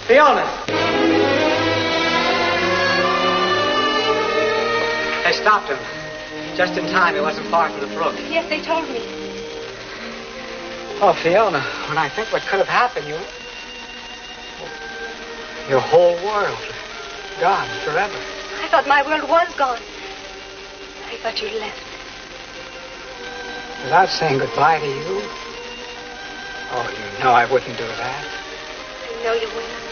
Fiona! They stopped him. Just in time. He wasn't far from the brook. Yes, they told me. Oh, Fiona, when I think what could have happened, your whole world gone forever. I thought my world was gone. I thought you'd left. Without saying goodbye to you? Oh, you know I wouldn't do that. I know you will.